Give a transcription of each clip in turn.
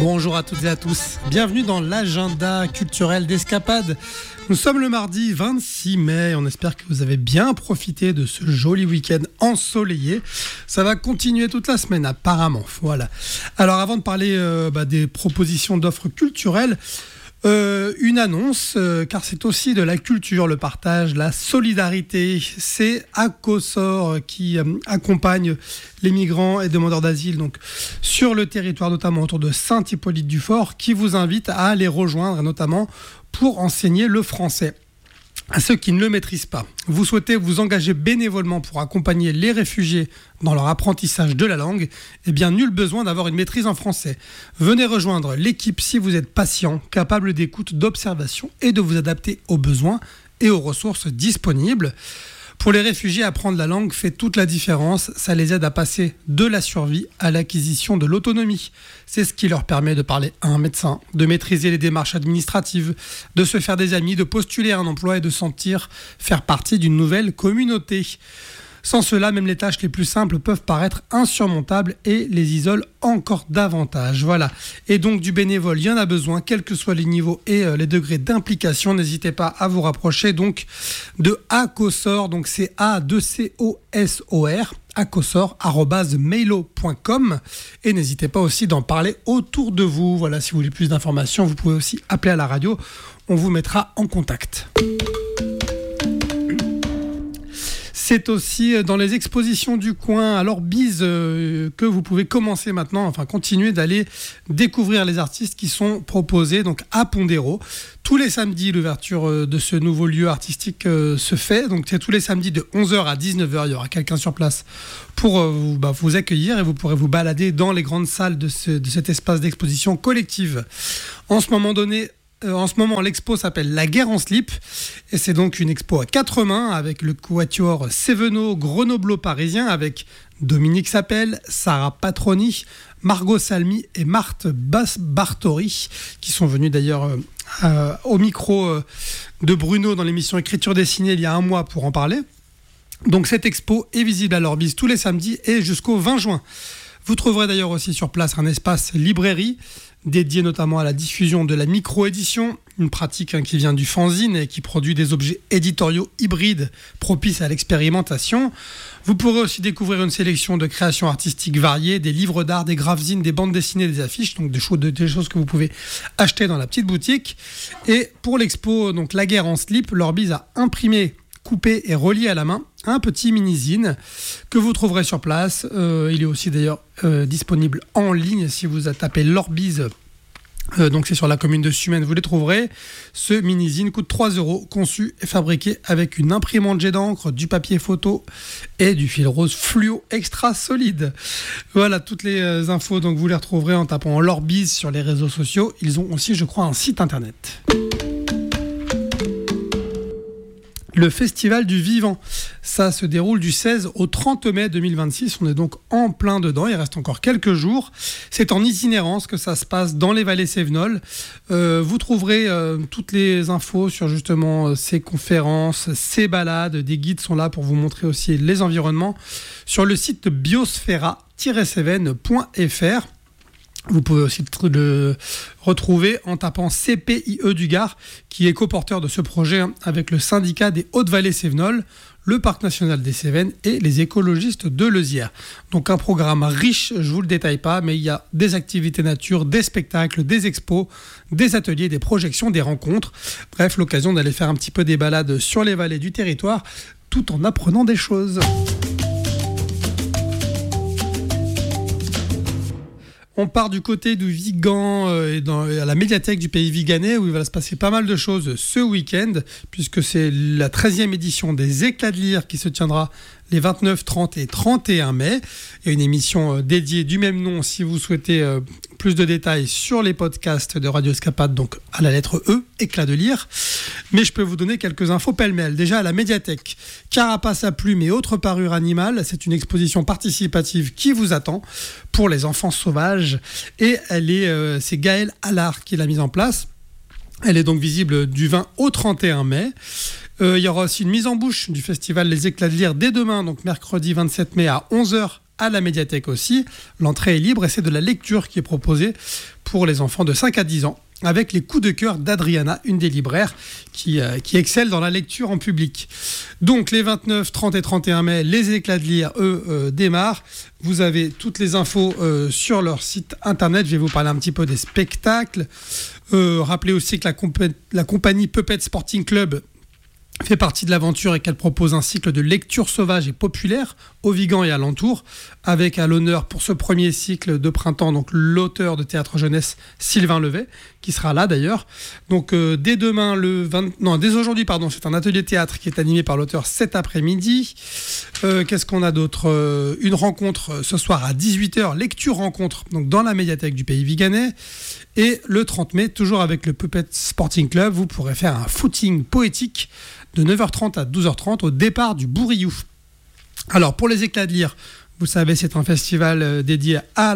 Bonjour à toutes et à tous, bienvenue dans l'agenda culturel d'Escapade. Nous sommes le mardi 26 mai, on espère que vous avez bien profité de ce joli week-end ensoleillé. Ça va continuer toute la semaine apparemment, voilà. Alors avant de parler des propositions d'offres culturelles, une annonce, car c'est aussi de la culture, le partage, la solidarité. C'est Acosor qui accompagne les migrants et demandeurs d'asile donc, sur le territoire, notamment autour de Saint-Hippolyte-du-Fort, qui vous invite à les rejoindre, notamment pour enseigner le français à ceux qui ne le maîtrisent pas. Vous souhaitez vous engager bénévolement pour accompagner les réfugiés dans leur apprentissage de la langue, eh bien nul besoin d'avoir une maîtrise en français. Venez rejoindre l'équipe si vous êtes patient, capable d'écoute, d'observation et de vous adapter aux besoins et aux ressources disponibles. Pour les réfugiés, apprendre la langue fait toute la différence. Ça les aide à passer de la survie à l'acquisition de l'autonomie. C'est ce qui leur permet de parler à un médecin, de maîtriser les démarches administratives, de se faire des amis, de postuler à un emploi et de sentir faire partie d'une nouvelle communauté. Sans cela, même les tâches les plus simples peuvent paraître insurmontables et les isolent encore davantage. Voilà. Et donc du bénévole, il y en a besoin, quels que soient les niveaux et les degrés d'implication. N'hésitez pas à vous rapprocher donc de Acosor, donc c'est A2COSOR, acosor@mailo.com, et n'hésitez pas aussi d'en parler autour de vous. Voilà, si vous voulez plus d'informations, vous pouvez aussi appeler à la radio, on vous mettra en contact. C'est aussi dans les expositions du coin à l'Orbise que vous pouvez continuer d'aller découvrir les artistes qui sont proposés donc à Pondero. Tous les samedis, l'ouverture de ce nouveau lieu artistique se fait. Donc c'est tous les samedis de 11h à 19h. Il y aura quelqu'un sur place pour vous accueillir et vous pourrez vous balader dans les grandes salles de cet espace d'exposition collective. En ce moment, l'expo s'appelle La Guerre en slip et c'est donc une expo à 4 mains avec le quatuor Cévenot grenoblo-parisien avec Dominique Sapel, Sarah Patroni, Margot Salmi et Marthe Bartori qui sont venus d'ailleurs au micro de Bruno dans l'émission Écriture dessinée il y a un mois pour en parler. Donc cette expo est visible à l'Orbise tous les samedis et jusqu'au 20 juin. Vous trouverez d'ailleurs aussi sur place un espace librairie dédié notamment à la diffusion de la micro-édition, une pratique qui vient du fanzine et qui produit des objets éditoriaux hybrides propices à l'expérimentation. Vous pourrez aussi découvrir une sélection de créations artistiques variées, des livres d'art, des graph-zines, des bandes dessinées, des affiches, donc des choses que vous pouvez acheter dans la petite boutique. Et pour l'expo, donc La Guerre en slip, l'Orbise a imprimé, coupé et relié à la main un petit mini-zine que vous trouverez sur place. Il est aussi d'ailleurs disponible en ligne si vous tapez l'Orbise. Donc c'est sur la commune de Sumène, vous les trouverez. Ce mini-zine coûte 3 €, conçu et fabriqué avec une imprimante jet d'encre, du papier photo et du fil rose fluo extra solide. Voilà, toutes les infos, donc vous les retrouverez en tapant l'Orbise sur les réseaux sociaux. Ils ont aussi, je crois, un site internet. Le Festival du Vivant, ça se déroule du 16 au 30 mai 2026, on est donc en plein dedans, il reste encore quelques jours. C'est en itinérance que ça se passe dans les vallées cévenoles. Vous trouverez toutes les infos sur justement ces conférences, ces balades, des guides sont là pour vous montrer aussi les environnements sur le site biosphera-cévennes.fr. Vous pouvez aussi le retrouver en tapant CPIE du Gard, qui est coporteur de ce projet avec le syndicat des Hautes-Vallées Cévenols, le Parc national des Cévennes et les écologistes de Leuzière. Donc un programme riche, je ne vous le détaille pas, mais il y a des activités nature, des spectacles, des expos, des ateliers, des projections, des rencontres. Bref, l'occasion d'aller faire un petit peu des balades sur les vallées du territoire, tout en apprenant des choses. On part du côté du Vigan et à la médiathèque du Pays Viganais où il va se passer pas mal de choses ce week-end puisque c'est la 13e édition des Éclats de Lire qui se tiendra les 29, 30 et 31 mai. Il y a une émission dédiée du même nom si vous souhaitez plus de détails sur les podcasts de Radio Escapade, donc à la lettre E, Éclats de Lire. Mais je peux vous donner quelques infos pêle-mêle. Déjà à la médiathèque, Carapace à plumes et autres parures animales, c'est une exposition participative qui vous attend pour les enfants sauvages. Et c'est Gaëlle Allard qui l'a mise en place. Elle est donc visible du 20 au 31 mai. Il y aura aussi une mise en bouche du festival Les Éclats de Lire dès demain, donc mercredi 27 mai à 11h à la médiathèque aussi. L'entrée est libre et c'est de la lecture qui est proposée pour les enfants de 5 à 10 ans, avec les coups de cœur d'Adriana, une des libraires qui excelle dans la lecture en public. Donc les 29, 30 et 31 mai, les éclats de lire, démarrent. Vous avez toutes les infos sur leur site internet. Je vais vous parler un petit peu des spectacles. Rappelez aussi que la compagnie Puppet Sporting Club fait partie de l'aventure et qu'elle propose un cycle de lecture sauvage et populaire au Vigan et alentour, avec à l'honneur pour ce premier cycle de printemps donc l'auteur de théâtre jeunesse Sylvain Levet, qui sera là d'ailleurs. Donc dès aujourd'hui, c'est un atelier théâtre qui est animé par l'auteur cet après-midi. Qu'est-ce qu'on a d'autre ? Une rencontre ce soir à 18h, lecture rencontre donc dans la médiathèque du Pays Viganais. Et le 30 mai, toujours avec le Puppet Sporting Club, vous pourrez faire un footing poétique de 9h30 à 12h30 au départ du Bourriou. Alors pour les éclats de lire, vous savez, c'est un festival dédié à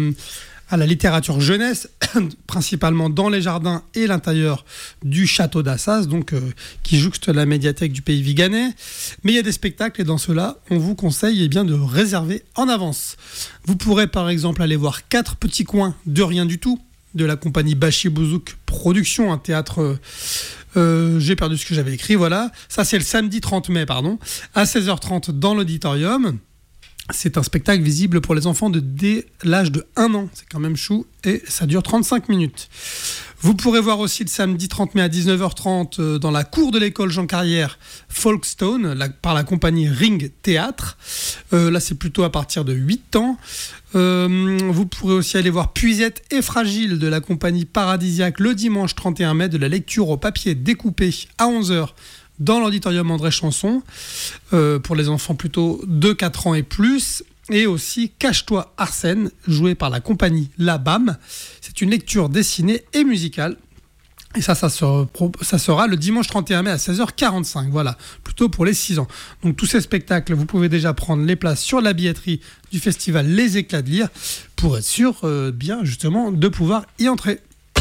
la littérature jeunesse, principalement dans les jardins et l'intérieur du château d'Assas, donc qui jouxte la médiathèque du Pays Viganais. Mais il y a des spectacles et dans ceux-là, on vous conseille de réserver en avance. Vous pourrez par exemple aller voir 4 petits coins de rien du tout, de la compagnie Bachi Bouzouk Production, un théâtre... j'ai perdu ce que j'avais écrit, voilà. Ça, c'est le samedi 30 mai, à 16h30 dans l'auditorium. C'est un spectacle visible pour les enfants dès l'âge de 1 an. C'est quand même chou et ça dure 35 minutes. Vous pourrez voir aussi le samedi 30 mai à 19h30 dans la cour de l'école Jean Carrière Folkstone par la compagnie Ring Théâtre. Là, c'est plutôt à partir de 8 ans. Vous pourrez aussi aller voir Puisette et Fragile de la compagnie Paradisiaque le dimanche 31 mai, de la lecture au papier découpé à 11h dans l'auditorium André Chanson pour les enfants plutôt de 4 ans et plus. Et aussi Cache-toi Arsène, joué par la compagnie La BAM. C'est une lecture dessinée et musicale. Et ça sera le dimanche 31 mai à 16h45, voilà, plutôt pour les 6 ans. Donc tous ces spectacles, vous pouvez déjà prendre les places sur la billetterie du festival Les Éclats de Lire pour être sûr, bien justement, de pouvoir y entrer.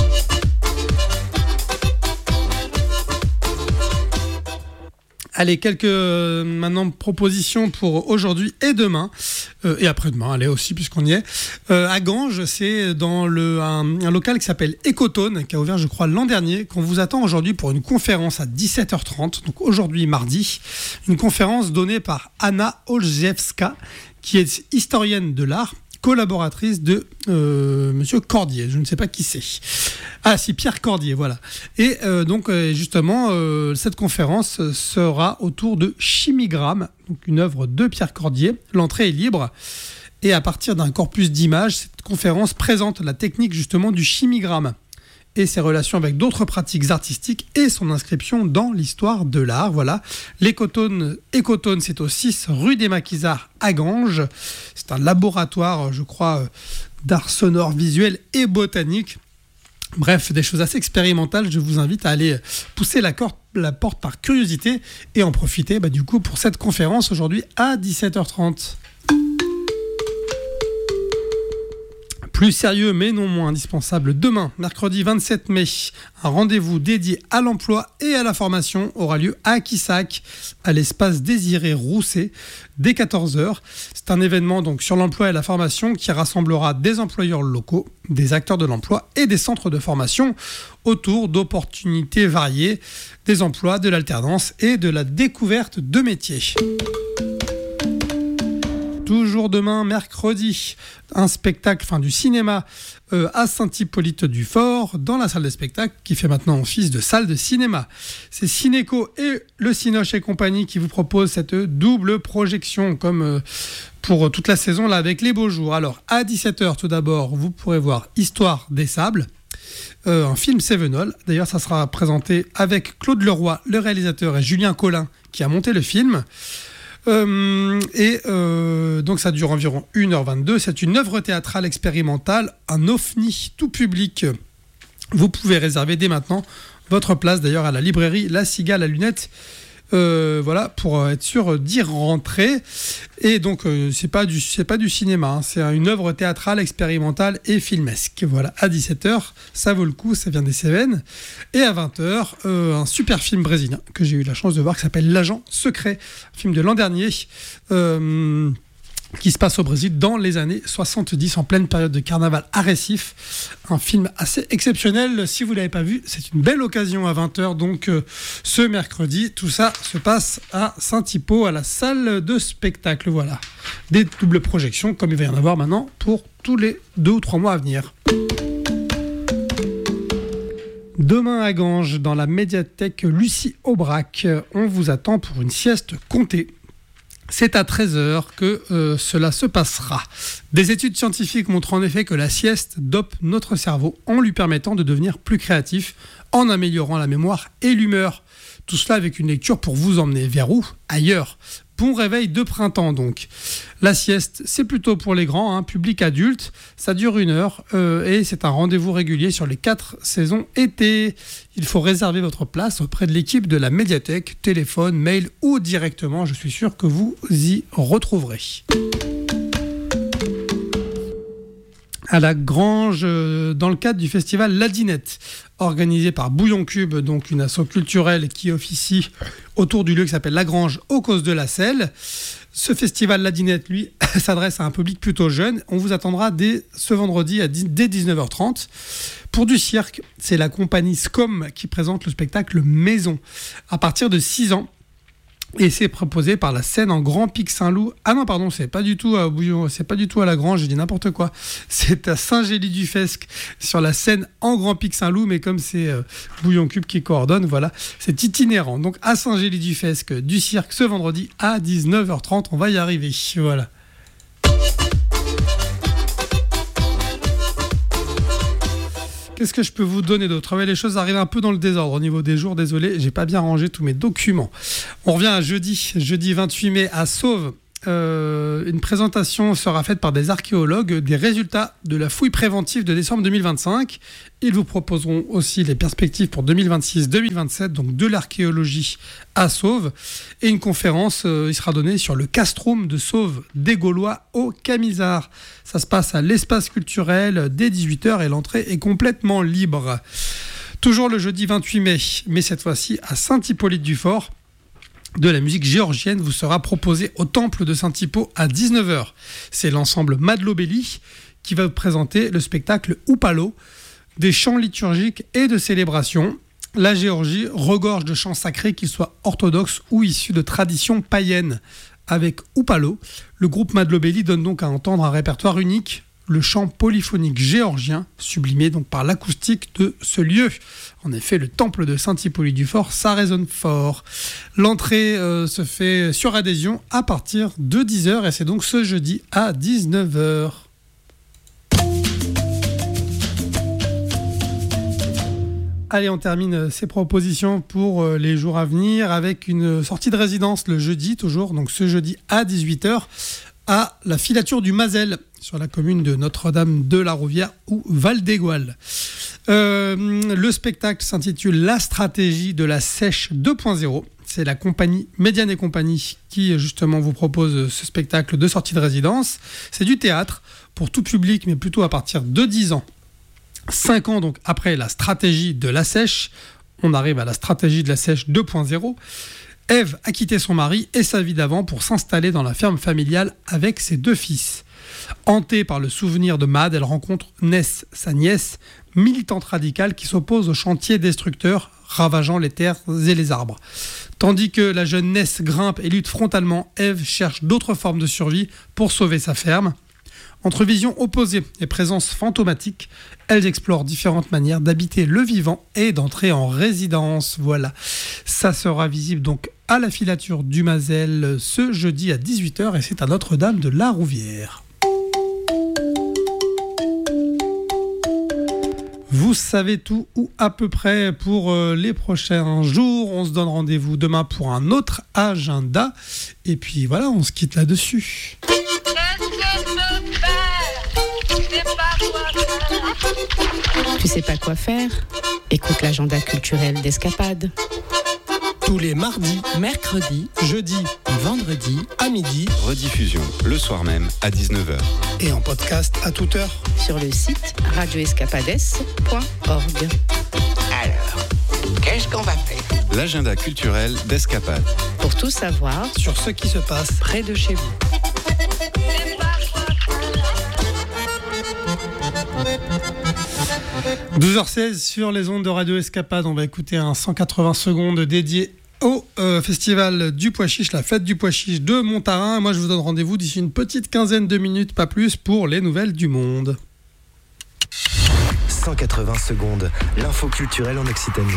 Allez, quelques maintenant propositions pour aujourd'hui et demain, et après-demain, allez aussi puisqu'on y est. À Ganges, c'est dans un local qui s'appelle Ecotone, qui a ouvert je crois l'an dernier, qu'on vous attend aujourd'hui pour une conférence à 17h30, donc aujourd'hui mardi, une conférence donnée par Anna Olszewska, qui est historienne de l'art, collaboratrice de Monsieur Cordier, je ne sais pas qui c'est. Ah si, Pierre Cordier, voilà. Et donc justement, cette conférence sera autour de Chimigramme, donc une œuvre de Pierre Cordier. L'entrée est libre et à partir d'un corpus d'images, cette conférence présente la technique justement du chimigramme et ses relations avec d'autres pratiques artistiques et son inscription dans l'histoire de l'art. Voilà. L'Ecotone, c'est au 6 rue des Maquisards à Ganges. C'est un laboratoire, je crois, d'art sonore, visuel et botanique. Bref, des choses assez expérimentales. Je vous invite à aller pousser la porte par curiosité et en profiter du coup pour cette conférence aujourd'hui à 17h30. Plus sérieux mais non moins indispensable, demain, mercredi 27 mai, un rendez-vous dédié à l'emploi et à la formation aura lieu à Quissac, à l'espace Désiré Rousset, dès 14h. C'est un événement donc sur l'emploi et la formation qui rassemblera des employeurs locaux, des acteurs de l'emploi et des centres de formation autour d'opportunités variées, des emplois, de l'alternance et de la découverte de métiers. Toujours demain, mercredi, un spectacle, du cinéma à Saint-Hippolyte-du-Fort, dans la salle de spectacle, qui fait maintenant office de salle de cinéma. C'est Cinéco et le Cinoche et compagnie qui vous proposent cette double projection, comme pour toute la saison, là, avec les beaux jours. Alors, à 17h, tout d'abord, vous pourrez voir Histoire des Sables, un film Cévenol. D'ailleurs, ça sera présenté avec Claude Leroy, le réalisateur, et Julien Collin, qui a monté le film. Donc ça dure environ 1h22. C'est une œuvre théâtrale expérimentale, un ovni tout public. Vous pouvez réserver dès maintenant votre place d'ailleurs à la librairie La Cigale à Lunettes. Voilà, pour être sûr d'y rentrer. Et donc c'est pas du cinéma, c'est une œuvre théâtrale expérimentale et filmesque. Voilà, à 17h, ça vaut le coup, ça vient des Cévennes. Et à 20h, un super film brésilien que j'ai eu la chance de voir qui s'appelle L'Agent Secret, un film de l'an dernier. qui se passe au Brésil dans les années 70, en pleine période de carnaval à Recife. Un film assez exceptionnel. Si vous ne l'avez pas vu, c'est une belle occasion à 20h, donc ce mercredi. Tout ça se passe à Saint-Hippo, à la salle de spectacle. Voilà, des doubles projections, comme il va y en avoir maintenant pour tous les 2 ou 3 mois à venir. Demain à Ganges, dans la médiathèque Lucie Aubrac, on vous attend pour une sieste comptée. C'est à 13h que cela se passera. Des études scientifiques montrent en effet que la sieste dope notre cerveau en lui permettant de devenir plus créatif, en améliorant la mémoire et l'humeur. Tout cela avec une lecture pour vous emmener vers où ? Ailleurs. Bon réveil de printemps donc. La sieste, c'est plutôt pour les grands, public adulte. Ça dure 1 heure et c'est un rendez-vous régulier sur les 4 saisons été. Il faut réserver votre place auprès de l'équipe de la médiathèque, téléphone, mail ou directement. Je suis sûr que vous y retrouverez. À la Grange, dans le cadre du festival La Dinette, organisé par Bouillon Cube, donc une asso culturelle qui officie autour du lieu qui s'appelle La Grange aux Causes de la Selle. Ce festival La Dinette, lui, s'adresse à un public plutôt jeune. On vous attendra dès ce vendredi dès 19h30. Pour du cirque, c'est la compagnie SCOM qui présente le spectacle Maison à partir de 6 ans. Et c'est proposé par la scène en Grand Pic Saint-Loup. Ah non, pardon, c'est pas du tout à Bouillon, c'est pas du tout à la Grange, j'ai dit n'importe quoi. C'est à Saint-Gély-du-Fesque, sur la scène en Grand Pic Saint-Loup, mais comme c'est Bouillon Cube qui coordonne, voilà, c'est itinérant. Donc à Saint-Gély-du-Fesque, du cirque ce vendredi à 19h30, on va y arriver. Voilà. Qu'est-ce que je peux vous donner d'autre ? Les choses arrivent un peu dans le désordre au niveau des jours, désolé, j'ai pas bien rangé tous mes documents. On revient à jeudi 28 mai à Sauve. Une présentation sera faite par des archéologues des résultats de la fouille préventive de décembre 2025. Ils vous proposeront aussi les perspectives pour 2026-2027, donc de l'archéologie à Sauve. Et une conférence, il sera donnée sur le castrum de Sauve des Gaulois au Camisard. Ça se passe à l'espace culturel dès 18h et l'entrée est complètement libre. Toujours le jeudi 28 mai, mais cette fois-ci à Saint-Hippolyte-du-Fort. De la musique géorgienne vous sera proposée au temple de Saint-Hippo à 19h. C'est l'ensemble Madlo Belli qui va vous présenter le spectacle Upalo, des chants liturgiques et de célébrations. La Géorgie regorge de chants sacrés, qu'ils soient orthodoxes ou issus de traditions païennes. Avec Upalo, le groupe Madlo Belli donne donc à entendre un répertoire unique, le chant polyphonique géorgien, sublimé donc par l'acoustique de ce lieu. En effet, le temple de Saint-Hippolyte-du-Fort, ça résonne fort. L'entrée se fait sur adhésion à partir de 10h et c'est donc ce jeudi à 19h. Allez, on termine ces propositions pour les jours à venir avec une sortie de résidence le jeudi, toujours, donc ce jeudi à 18h, à la filature du Mazel, sur la commune de Notre-Dame-de-la-Rouvière ou Val-d'Égoal. Le spectacle s'intitule La stratégie de la sèche 2.0. C'est la compagnie Médiane et Compagnie qui justement vous propose ce spectacle de sortie de résidence. C'est du théâtre pour tout public, mais plutôt à partir de 10 ans. 5 ans donc après la stratégie de la sèche, on arrive à la stratégie de la sèche 2.0. Ève a quitté son mari et sa vie d'avant pour s'installer dans la ferme familiale avec ses 2 fils. Hantée par le souvenir de Mad, elle rencontre Ness, sa nièce, militante radicale qui s'oppose aux chantiers destructeurs ravageant les terres et les arbres. Tandis que la jeune Ness grimpe et lutte frontalement, Ève cherche d'autres formes de survie pour sauver sa ferme. Entre visions opposées et présences fantomatiques, elles explorent différentes manières d'habiter le vivant et d'entrer en résidence. Voilà, ça sera visible donc à la filature du Mazel ce jeudi à 18h et c'est à Notre-Dame-de-la-Rouvière. Vous savez tout ou à peu près pour les prochains jours. On se donne rendez-vous demain pour un autre agenda. Et puis voilà, on se quitte là-dessus. Tu sais pas quoi faire ? Écoute l'agenda culturel d'Escapade. Tous les mardis, mercredis, jeudis et vendredis à midi. Rediffusion le soir même à 19h. Et en podcast à toute heure. Sur le site radioescapades.org. Alors, qu'est-ce qu'on va faire ? L'agenda culturel d'Escapade. Pour tout savoir sur ce qui se passe près de chez vous. 12h16 sur les ondes de Radio Escapade. On va écouter un 180 secondes dédié au festival du Pois Chiche, la fête du Pois Chiche de Montarin. Moi, je vous donne rendez-vous d'ici une petite quinzaine de minutes, pas plus, pour les nouvelles du monde. 180 secondes, l'info culturelle en Occitanie.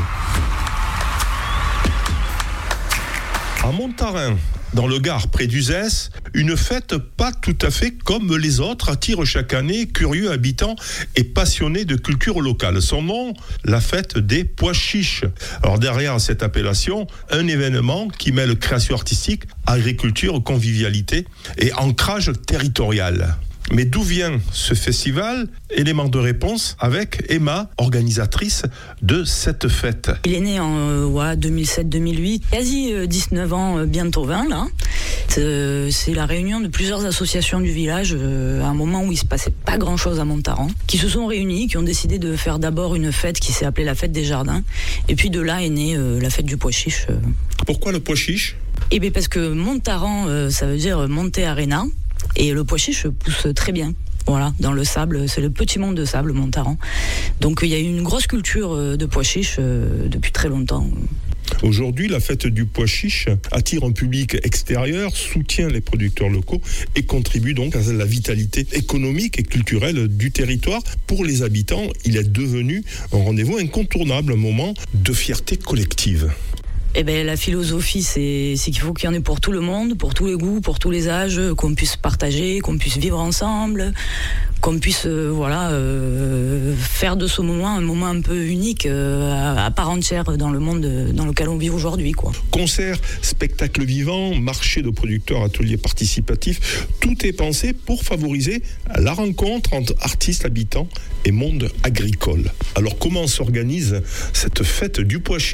À Montarin, dans le Gard, près d'Uzès, une fête pas tout à fait comme les autres attire chaque année curieux habitants et passionnés de culture locale. Son nom, la fête des Pois Chiches. Alors derrière cette appellation, un événement qui mêle création artistique, agriculture, convivialité et ancrage territorial. Mais d'où vient ce festival ? Élément de réponse avec Emma, organisatrice de cette fête. Il est né en 2007-2008, quasi 19 ans, bientôt 20 là. C'est la réunion de plusieurs associations du village à un moment où il se passait pas grand chose à Montaran, qui se sont réunis, qui ont décidé de faire d'abord une fête qui s'est appelée la fête des jardins, et puis de là est née la fête du Pois Chiche. Pourquoi le Pois Chiche ? Eh bien parce que Montaran, ça veut dire Monte Arena. Et le Pois Chiche pousse très bien. Voilà, dans le sable, c'est le petit monde de sable, Montaran. Donc il y a une grosse culture de Pois Chiche depuis très longtemps. Aujourd'hui, la fête du Pois Chiche attire un public extérieur, soutient les producteurs locaux et contribue donc à la vitalité économique et culturelle du territoire. Pour les habitants, il est devenu un rendez-vous incontournable, un moment de fierté collective. Eh ben, la philosophie, c'est qu'il faut qu'il y en ait pour tout le monde, pour tous les goûts, pour tous les âges, qu'on puisse partager, qu'on puisse vivre ensemble, qu'on puisse faire de ce moment un moment un peu unique à part entière dans le monde dans lequel on vit aujourd'hui, quoi. Concerts, spectacles vivants, marché de producteurs, ateliers participatifs, tout est pensé pour favoriser la rencontre entre artistes, habitants et monde agricole. Alors comment s'organise cette fête du Pois Chiche ?